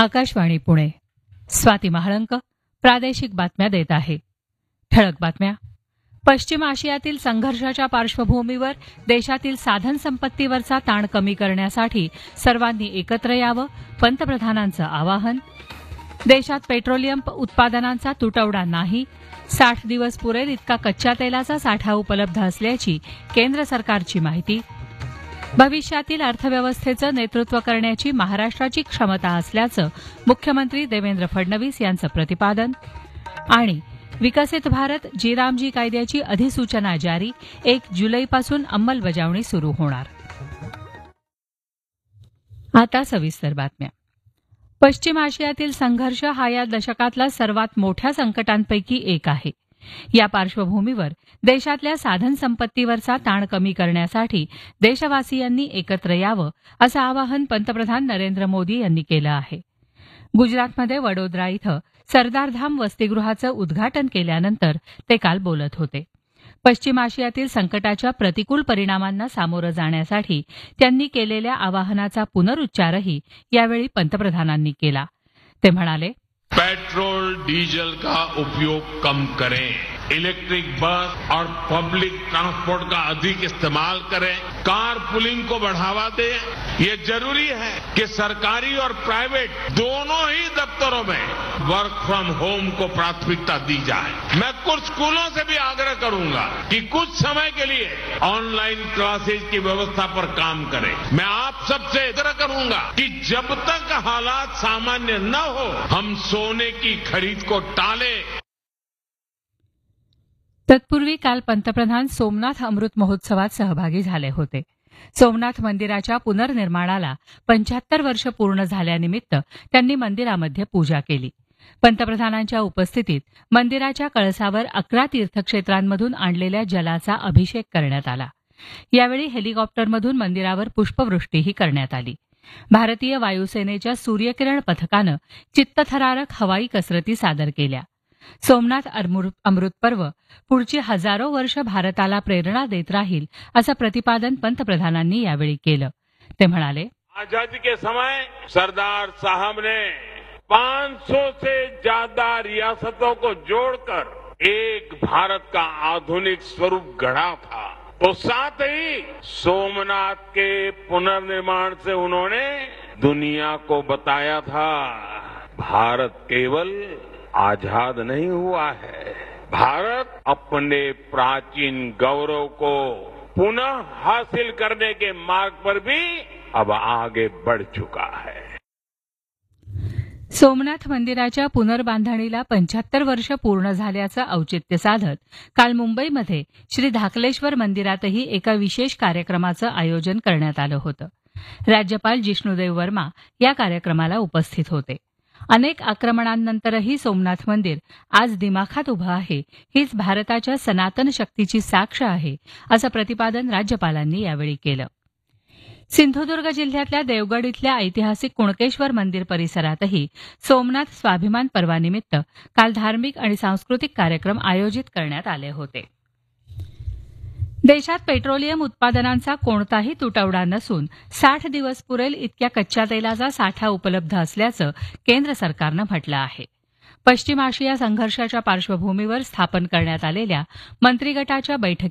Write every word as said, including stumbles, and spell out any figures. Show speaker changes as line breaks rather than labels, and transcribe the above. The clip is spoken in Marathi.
आकाशवाणी पुणे. स्वाती महाळंक प्रादेशिक बातम्या देत आहे. ठळक बातम्या. पश्चिम आशियातील संघर्षाच्या पार्श्वभूमीवर देशातील साधन संपत्तीवरचा ताण कमी करण्यासाठी सर्वांनी एकत्र यावं, पंतप्रधानांचं आवाहन. देशात पेट्रोलियम उत्पादनांचा तुटवडा नाही, साठ दिवस पुरेल इतका कच्च्या तेलाचा साठा उपलब्ध असल्याची केंद्र सरकारची माहिती. भविष्यातील अर्थव्यवस्थेचं नेतृत्व करण्याची महाराष्ट्राची क्षमता असल्याचं मुख्यमंत्री देवेंद्र फडणवीस यांचं प्रतिपादन. आणि विकसित भारत जी रामजी कायद्याची अधिसूचना जारी, एक जुलैपासून अंमलबजावणी सुरू होणार. आता सविस्तर बातम्या. पश्चिम आशियातील संघर्ष हा या दशकातला सर्वात मोठ्या संकटांपैकी एक आहे. या पार्श्वभूमीवर देशातल्या साधन संपत्तीवरचा ताण कमी करण्यासाठी देशवासियांनी एकत्र यावं, असं आवाहन पंतप्रधान नरेंद्र मोदी यांनी केलं आहे. गुजरातमध्ये वडोदरा इथं सरदारधाम वसतिगृहाचं उद्घाटन केल्यानंतर ते काल बोलत होते. पश्चिम आशियातील संकटाच्या प्रतिकूल परिणामांना सामोरं जाण्यासाठी त्यांनी केलेल्या आवाहनाचा पुनरुच्चारही यावेळी पंतप्रधानांनी केला. ते म्हणाले,
पेट्रोल डीजल का उपयोग कम करें, इलेक्ट्रिक बस और पब्लिक ट्रांसपोर्ट का अधिक इस्तेमाल करें, कार पुलिंग को बढ़ावा दें. ये जरूरी है कि सरकारी और प्राइवेट दोनों ही दफ्तरों में वर्क फ्रॉम होम को प्राथमिकता दी जाए. मैं कुछ स्कूलों से भी आग्रह करूंगा कि कुछ समय के लिए ऑनलाइन क्लासेज की व्यवस्था पर काम करें. मैं आप सबसे आग्रह करूंगा कि जब तक हालात सामान्य न हो, हम सोने की खरीद को टालें.
तत्पूर्वी काल पंतप्रधान सोमनाथ अमृत महोत्सवात सहभागी झाले होते. सोमनाथ मंदिराच्या पुनर्निर्माणाला पंच्याहत्तर वर्ष पूर्ण झाल्यानिमित्त त्यांनी मंदिरामध्ये पूजा केली. पंतप्रधानांच्या उपस्थितीत मंदिराच्या कळसावर अकरा तीर्थक्षेत्रांमधून आणलेल्या जलाचा अभिषेक करण्यात आला. यावेळी हेलिकॉप्टरमधून मंदिरावर पुष्पवृष्टीही करण्यात आली. भारतीय वायुसेनेच्या सूर्यकिरण पथकानं चित्तथरारक हवाई कसरती सादर केल्या. सोमनाथ अमृत पर्व पुढची हजारो वर्ष भारताला प्रेरणा देत राहील, असं प्रतिपादन पंतप्रधानांनी यावेळी केलं. ते म्हणाले,
आजादी के समय सरदार साहब ने पाँच सौ से ज्यादा रियासतों को जोड़कर एक भारत का आधुनिक स्वरूप गढ़ा था. तो साथ ही सोमनाथ के पुनर्निर्माण से उन्होंने दुनिया को बताया था, भारत केवल आजाद नहीं हुआ है, भारत अपने प्राचीन गौरव को पुनः हासिल करने के मार्ग पर भी अब आगे बढ़ चुका है.
सोमनाथ मंदिराच्या पुनर्बांधणीला पंच्याहत्तर वर्ष पूर्ण झाल्याचं औचित्य साधत काल मुंबईमध्ये श्री धाकलेश्वर मंदिरातही एका विशेष कार्यक्रमाचं आयोजन करण्यात आलं होतं. राज्यपाल जिष्णुदेव वर्मा या कार्यक्रमाला उपस्थित होते. अनेक आक्रमणांनंतरही सोमनाथ मंदिर आज दिमाखात उभं आहे, हीच भारताच्या सनातन शक्तीची साक्ष आहे, असं प्रतिपादन राज्यपालांनी यावेळी केलं. सिंधुदुर्ग जिल्ह्यातल्या देवगड इथल्या ऐतिहासिक कुणकेश्वर मंदिर परिसरातही सोमनाथ स्वाभिमान पर्वानिमित्त काल धार्मिक आणि सांस्कृतिक कार्यक्रम आयोजित करण्यात आले होते. देशात पेट्रोलियम उत्पादनांचा कोणताही तुटवडा नसून साठ दिवस पुरेल इतक्या कच्च्या तेलाचा साठा उपलब्ध असल्याचं केंद्र सरकारनं म्हटलं आहे. पश्चिम आशिया संघर्षाच्या पार्श्वभूमीवर स्थापन करण्यात आलेल्या मंत्रिगटाच्या बैठकीत